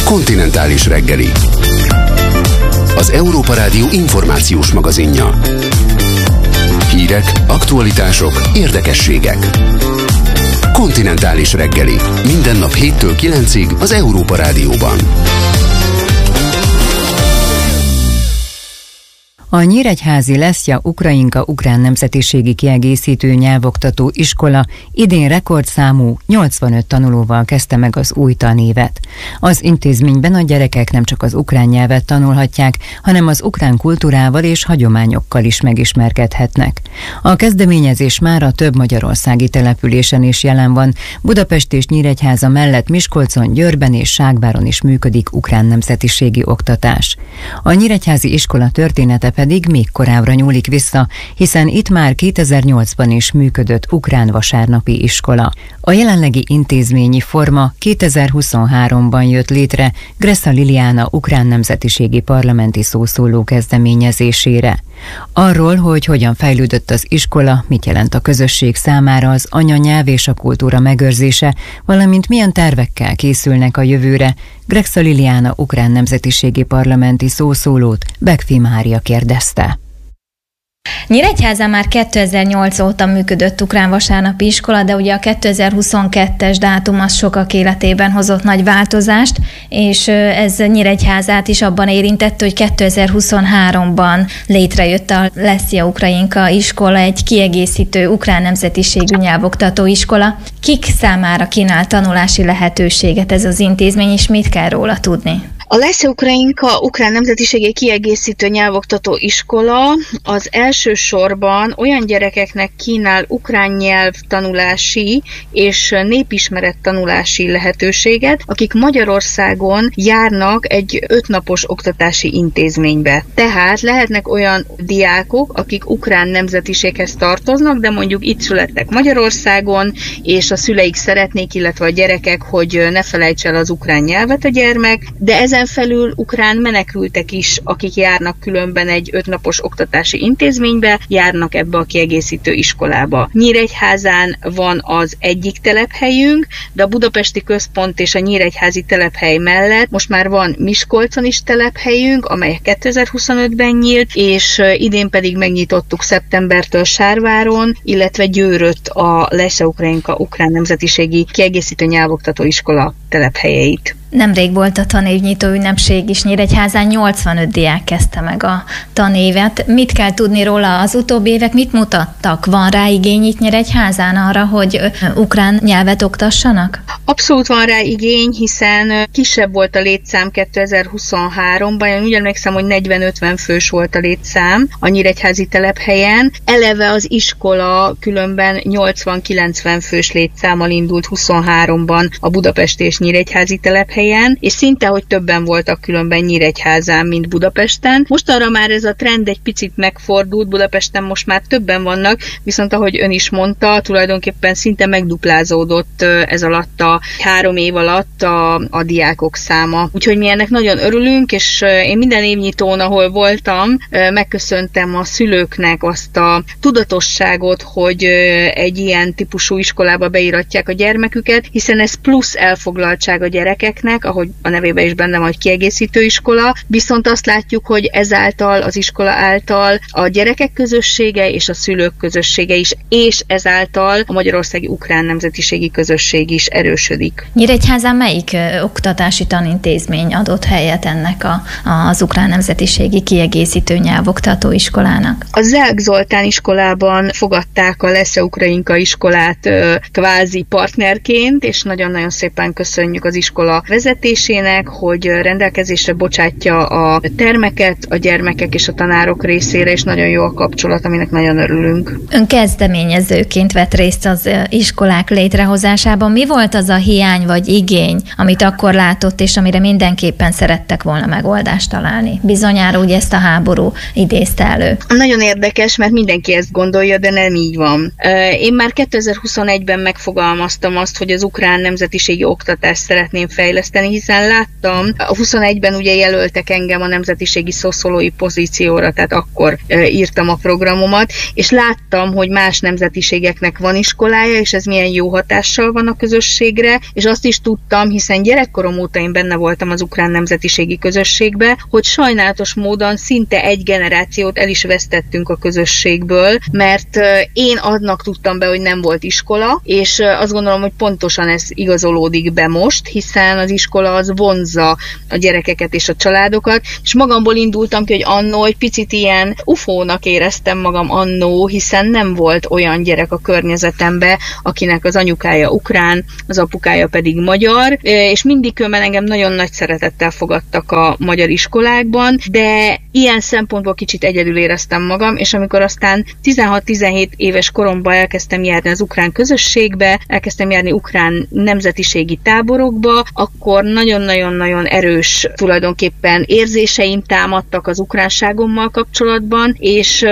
Kontinentális reggeli. Az Európa Rádió információs magazinja. Hírek, aktualitások, érdekességek. Kontinentális reggeli. Minden nap 7-től 9-ig az Európa Rádióban. A nyíregyházi Leszja Ukrajinka ukrán nemzetiségi kiegészítő nyelvoktató iskola idén rekordszámú 85 tanulóval kezdte meg az új tanévet. Az intézményben a gyerekek nem csak az ukrán nyelvet tanulhatják, hanem az ukrán kultúrával és hagyományokkal is megismerkedhetnek. A kezdeményezés már a több magyarországi településen is jelen van. Budapest és Nyíregyháza mellett Miskolcon, Győrben és Ságváron is működik ukrán nemzetiségi oktatás. A nyíregyházi iskola története pedig még korábbra nyúlik vissza, hiszen itt már 2008-ban is működött ukrán vasárnapi iskola. A jelenlegi intézményi forma 2023-ban jött létre Gressa Liliana ukrán nemzetiségi parlamenti szószóló kezdeményezésére. Arról, hogy hogyan fejlődött az iskola, mit jelent a közösség számára az anyanyelv és a kultúra megőrzése, valamint milyen tervekkel készülnek a jövőre, Gressa Liliana ukrán nemzetiségi parlamenti szószólót Bekfi Mária kérdezte. Nyíregyházán már 2008 óta működött ukrán vasárnapi iskola, de ugye a 2022-es dátum az sokak életében hozott nagy változást, és ez Nyíregyházát is abban érintette, hogy 2023-ban létrejött a Leszja Ukrajinka iskola, egy kiegészítő ukrán nemzetiségű nyelvoktató iskola. Kik számára kínál tanulási lehetőséget ez az intézmény, és mit kell róla tudni? A Leszja Ukrajinka ukrán nemzetiségi kiegészítő nyelvoktató iskola az elsősorban olyan gyerekeknek kínál ukrán nyelv tanulási és népismeret tanulási lehetőséget, akik Magyarországon járnak egy 5 napos oktatási intézménybe. Tehát lehetnek olyan diákok, akik ukrán nemzetiséghez tartoznak, de mondjuk itt születtek Magyarországon, és a szüleik szeretnék, illetve a gyerekek, hogy ne felejts el az ukrán nyelvet a gyermek, de ezen felül ukrán menekültek is, akik járnak különben egy 5 napos oktatási intézménybe, járnak ebbe a kiegészítő iskolába. Nyíregyházán van az egyik telephelyünk, de a budapesti központ és a nyíregyházi telephely mellett most már van Miskolcon is telephelyünk, amely 2025-ben nyílt, és idén pedig megnyitottuk szeptembertől Sárváron, illetve Győrött a Leszja Ukrajinka ukrán nemzetiségi kiegészítő nyelvoktató iskola telephelyeit. Nemrég volt a tanévnyitó ünnepség is Nyíregyházán, 85 diák kezdte meg a tanévet. Mit kell tudni róla az utóbbi évek, mit mutattak? Van rá igény itt Nyíregyházán arra, hogy ukrán nyelvet oktassanak? Abszolút van rá igény, hiszen kisebb volt a létszám 2023-ban, én úgy emlékszem, hogy 40-50 fős volt a létszám a nyíregyházi telephelyen. Eleve az iskola különben 80-90 fős létszámmal indult 23-ban a budapesti és nyíregyházi telephelyen, és szinte, hogy többen voltak különben Nyíregyházán, mint Budapesten. Mostanra már ez a trend egy picit megfordult, Budapesten most már többen vannak, viszont ahogy ön is mondta, tulajdonképpen szinte megduplázódott ez alatt a 3 év alatt a diákok száma. Úgyhogy mi ennek nagyon örülünk, és én minden évnyitón, ahol voltam, megköszöntem a szülőknek azt a tudatosságot, hogy egy ilyen típusú iskolába beíratják a gyermeküket, hiszen ez plusz elfoglaltság a gyerekeknek, ahogy a nevében is benne van, hogy kiegészítő iskola, viszont azt látjuk, hogy ezáltal, az iskola által a gyerekek közössége és a szülők közössége is, és ezáltal a magyarországi ukrán nemzetiségi közösség is erősödik. Nyíregyházán melyik oktatási tanintézmény adott helyet ennek az ukrán nemzetiségi kiegészítő nyelvoktató iskolának? A Zelk Zoltán iskolában fogadták a Leszja Ukrajinka iskolát kvázi partnerként, és nagyon-nagyon szépen köszönjük az iskola vezetésének, hogy rendelkezésre bocsátja a termeket a gyermekek és a tanárok részére, és nagyon jó a kapcsolat, aminek nagyon örülünk. Ön kezdeményezőként vett részt az iskolák létrehozásában. Mi volt az a hiány vagy igény, amit akkor látott, és amire mindenképpen szerettek volna megoldást találni? Bizonyára úgy ezt a háború idézte elő. Nagyon érdekes, mert mindenki ezt gondolja, de nem így van. Én már 2021-ben megfogalmaztam azt, hogy az ukrán nemzetiségi oktatást szeretném fejleszteni fejleszteni, hiszen láttam, a 21-ben ugye jelöltek engem a nemzetiségi szoszolói pozícióra, tehát akkor írtam a programomat, és láttam, hogy más nemzetiségeknek van iskolája, és ez milyen jó hatással van a közösségre, és azt is tudtam, hiszen gyerekkorom óta én benne voltam az ukrán nemzetiségi közösségbe, hogy sajnálatos módon szinte egy generációt el is vesztettünk a közösségből, mert én annak tudtam be, hogy nem volt iskola, és azt gondolom, hogy pontosan ez igazolódik be most, hiszen az iskola az vonzza a gyerekeket és a családokat, és magamból indultam ki, hogy annó egy picit ilyen ufónak éreztem magam annó, hiszen nem volt olyan gyerek a környezetembe, akinek az anyukája ukrán, az apukája pedig magyar, és mindig különben engem nagyon nagy szeretettel fogadtak a magyar iskolákban, de ilyen szempontból kicsit egyedül éreztem magam, és amikor aztán 16-17 éves koromban elkezdtem járni az ukrán közösségbe, elkezdtem járni ukrán nemzetiségi táborokba, akkor nagyon-nagyon-nagyon erős tulajdonképpen érzéseim támadtak az ukránságommal kapcsolatban, és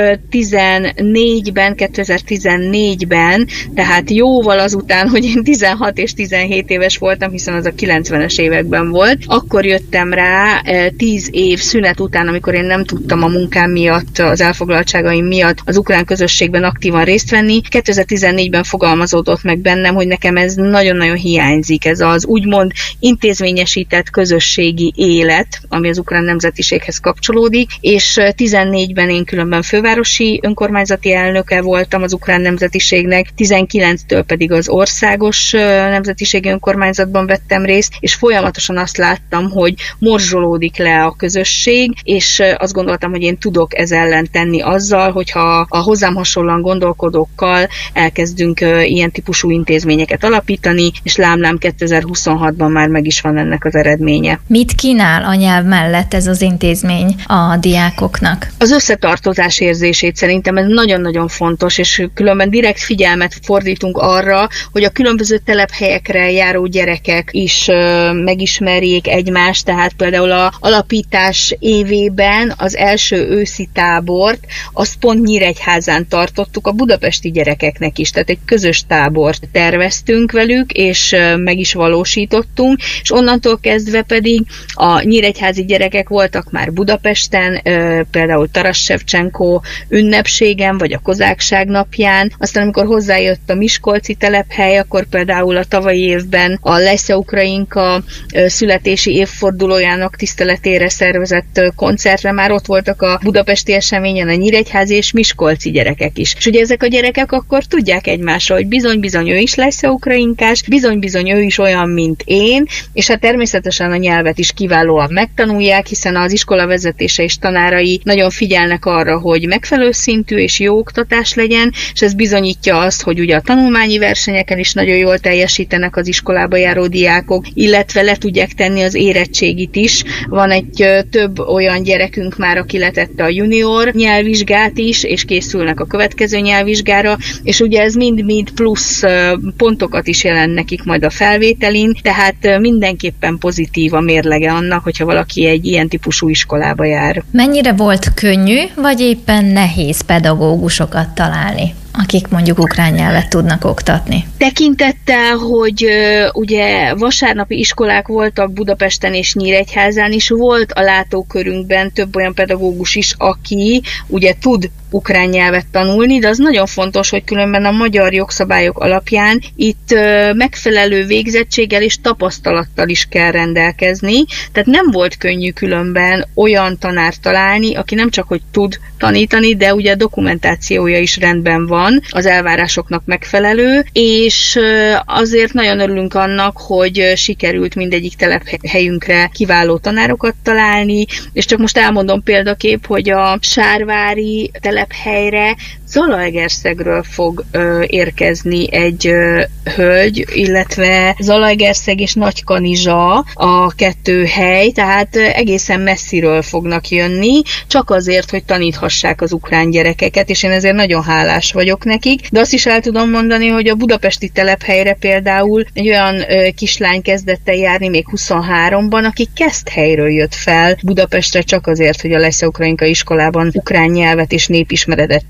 2014-ben, tehát jóval azután, hogy én 16 és 17 éves voltam, hiszen az a 90-es években volt, akkor jöttem rá 10 év szünet után, amikor én nem tudtam a munkám miatt, az elfoglaltságaim miatt az ukrán közösségben aktívan részt venni. 2014-ben fogalmazódott meg bennem, hogy nekem ez nagyon-nagyon hiányzik, ez az úgymond intézményesített közösségi élet, ami az ukrán nemzetiséghez kapcsolódik, és 14-ben én különben fővárosi önkormányzati elnöke voltam az ukrán nemzetiségnek, 19-től pedig az országos nemzetiségi önkormányzatban vettem részt, és folyamatosan azt láttam, hogy morzsolódik le a közösség, és azt gondoltam, hogy én tudok ez ellen tenni azzal, hogyha a hozzám hasonlóan gondolkodókkal elkezdünk ilyen típusú intézményeket alapítani, és lám 2026-ban már meg is van ennek az eredménye. Mit kínál a nyelv mellett ez az intézmény a diákoknak? Az összetartozás érzését szerintem ez nagyon-nagyon fontos, és különben direkt figyelmet fordítunk arra, hogy a különböző telephelyekre járó gyerekek is megismerjék egymást, tehát például az alapítás évében az első őszi tábort, azt pont Nyíregyházán tartottuk a budapesti gyerekeknek is, tehát egy közös tábort terveztünk velük, és meg is valósítottunk, és onnantól kezdve pedig a nyíregyházi gyerekek voltak már Budapesten, például Taras Shevchenko ünnepségen, vagy a Kozákság napján, aztán amikor hozzájött a miskolci telephely, akkor például a tavalyi évben a Leszja Ukrajinka születési évfordulójának tiszteletére szervezett koncertre már ott voltak a budapesti eseményen a nyíregyházi és miskolci gyerekek is. És ugye ezek a gyerekek akkor tudják egymásról, hogy bizony-bizony ő is Leszja Ukrajinkás, bizony-bizony ő is olyan, mint én, és hát természetesen a nyelvet is kiválóan megtanulják, hiszen az iskola vezetése és tanárai nagyon figyelnek arra, hogy megfelelő szintű és jó oktatás legyen, és ez bizonyítja azt, hogy ugye a tanulmányi versenyeken is nagyon jól teljesítenek az iskolába járó diákok, illetve le tudják tenni az érettségit is. Van egy több olyan gyerekünk már, aki letette a junior nyelvvizsgát is, és készülnek a következő nyelvvizsgára, és ugye ez mind-mind plusz pontokat is jelent nekik majd a felvételin, tehát mindenképpen pozitív a mérlege annak, hogyha valaki egy ilyen típusú iskolába jár. Mennyire volt könnyű, vagy éppen nehéz pedagógusokat találni, akik mondjuk ukrán nyelvet tudnak oktatni? Tekintettel, hogy ugye vasárnapi iskolák voltak Budapesten és Nyíregyházán is, volt a látókörünkben több olyan pedagógus is, aki ugye tud ukrán nyelvet tanulni, de az nagyon fontos, hogy különben a magyar jogszabályok alapján itt megfelelő végzettséggel és tapasztalattal is kell rendelkezni, tehát nem volt könnyű különben olyan tanárt találni, aki nem csak hogy tud tanítani, de ugye a dokumentációja is rendben van, az elvárásoknak megfelelő, és azért nagyon örülünk annak, hogy sikerült mindegyik telephelyünkre kiváló tanárokat találni, és csak most elmondom példakép, hogy a sárvári telephelyre Zalaegerszegről fog érkezni egy hölgy, illetve Zalaegerszeg és Nagykanizsa a kettő hely, tehát egészen messziről fognak jönni, csak azért, hogy taníthassák az ukrán gyerekeket, és én ezért nagyon hálás vagyok nekik, de azt is el tudom mondani, hogy a budapesti telephelyre például egy olyan kislány kezdett el járni még 23-ban, aki Keszthelyről jött fel Budapestre csak azért, hogy a Leszja Ukrajinka iskolában ukrán nyelvet és népismeretet tanuljon,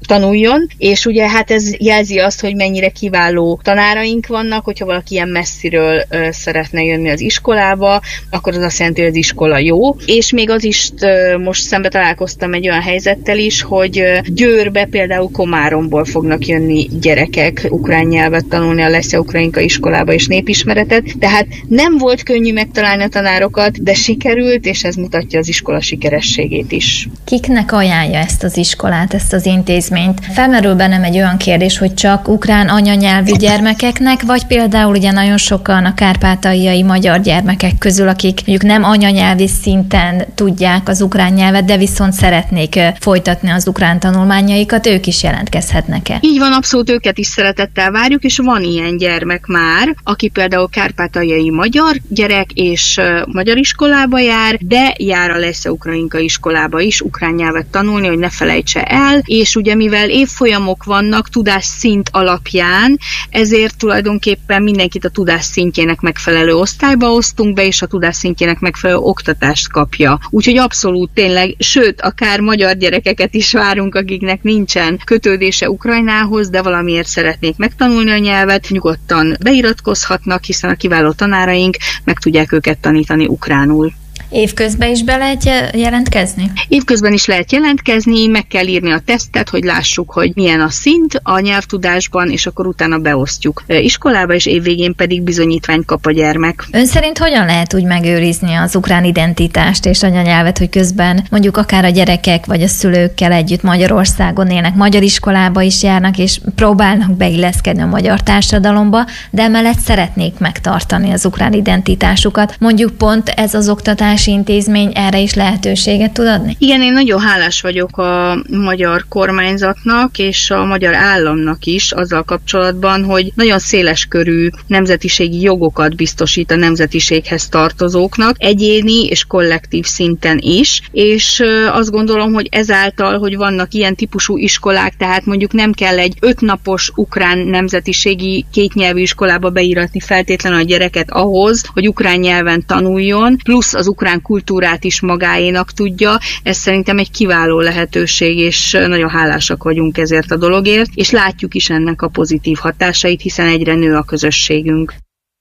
tanuljon, és ugye hát ez jelzi azt, hogy mennyire kiváló tanáraink vannak, hogyha valaki ilyen messziről szeretne jönni az iskolába, akkor az azt jelenti, hogy az iskola jó, és még az is most szembe találkoztam egy olyan helyzettel is, hogy Győrbe, például Komáromból fognak jönni gyerekek ukrán nyelvet tanulni a Leszja Ukrajinka iskolába és népismeretet, tehát nem volt könnyű megtalálni a tanárokat, de sikerült, és ez mutatja az iskola sikerességét is. Kiknek ajánlja ezt az iskolát, ezt az intézményt? Felmerül bennem egy olyan kérdés, hogy csak ukrán anyanyelvű gyermekeknek, vagy például ugye nagyon sokan a kárpátaljai magyar gyermekek közül, akik mondjuk nem anyanyelvi szinten tudják az ukrán nyelvet, de viszont szeretnék folytatni az ukrán tanulmányaikat, ők is jelentkezhetnek-e? Így van, abszolút őket is szeretettel várjuk, és van ilyen gyermek már, aki például kárpátaljai magyar gyerek, és magyar iskolába jár, de jár a Leszja Ukrajinka iskolába is ukrán nyelvet tanulni, hogy ne felejtse el, és ugye mivel évfolyamok vannak tudásszint alapján, ezért tulajdonképpen mindenkit a tudásszintjének megfelelő osztályba osztunk be, és a tudásszintjének megfelelő oktatást kapja. Úgyhogy abszolút tényleg, sőt, akár magyar gyerekeket is várunk, akiknek nincsen kötődése Ukrajnához, de valamiért szeretnék megtanulni a nyelvet, nyugodtan beiratkozhatnak, hiszen a kiváló tanáraink meg tudják őket tanítani ukránul. Évközben is be lehet jelentkezni? Évközben is lehet jelentkezni, meg kell írni a tesztet, hogy lássuk, hogy milyen a szint a nyelvtudásban, és akkor utána beosztjuk iskolába, és évvégén pedig bizonyítványt kap a gyermek. Ön szerint hogyan lehet úgy megőrizni az ukrán identitást és anyanyelvet, hogy közben mondjuk akár a gyerekek vagy a szülőkkel együtt Magyarországon élnek, magyar iskolába is járnak, és próbálnak beilleszkedni a magyar társadalomba, de emellett szeretnék megtartani az ukrán identitásukat. Mondjuk pont ez az oktatás intézmény erre is lehetőséget tud adni? Igen, én nagyon hálás vagyok a magyar kormányzatnak és a magyar államnak is azzal kapcsolatban, hogy nagyon széleskörű nemzetiségi jogokat biztosít a nemzetiséghez tartozóknak, egyéni és kollektív szinten is, és azt gondolom, hogy ezáltal, hogy vannak ilyen típusú iskolák, tehát mondjuk nem kell egy 5 napos ukrán nemzetiségi kétnyelvű iskolába beíratni feltétlenül a gyereket ahhoz, hogy ukrán nyelven tanuljon, plusz az ukrán kultúrát is magáénak tudja. Ez szerintem egy kiváló lehetőség, és nagyon hálásak vagyunk ezért a dologért, és látjuk is ennek a pozitív hatásait, hiszen egyre nő a közösségünk.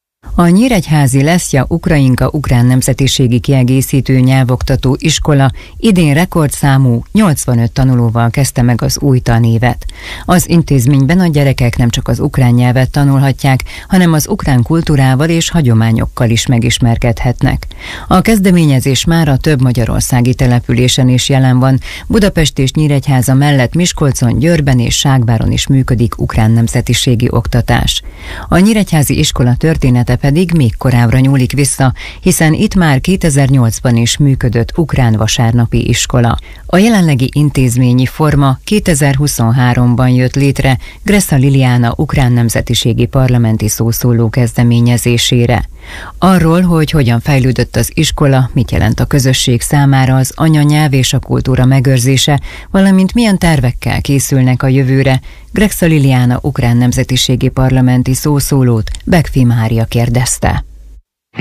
A nyíregyházi Leszja Ukrajinka ukrán nemzetiségi kiegészítő nyelvoktató iskola idén rekordszámú 85 tanulóval kezdte meg az új tanévet. Az intézményben a gyerekek nem csak az ukrán nyelvet tanulhatják, hanem az ukrán kultúrával és hagyományokkal is megismerkedhetnek. A kezdeményezés már a több magyarországi településen is jelen van. Budapest és Nyíregyháza mellett Miskolcon, Győrben és Ságváron is működik ukrán nemzetiségi oktatás. A nyíregyházi iskola története pedig még korábbra nyúlik vissza, hiszen itt már 2008-ban is működött ukrán vasárnapi iskola. A jelenlegi intézményi forma 2023-ban jött létre Gressa Liliana ukrán nemzetiségi parlamenti szószóló kezdeményezésére. Arról, hogy hogyan fejlődött az iskola, mit jelent a közösség számára az anyanyelv és a kultúra megőrzése, valamint milyen tervekkel készülnek a jövőre, Gressa Liliana ukrán nemzetiségi parlamenti szószólót Bekfi Mária kérdezte.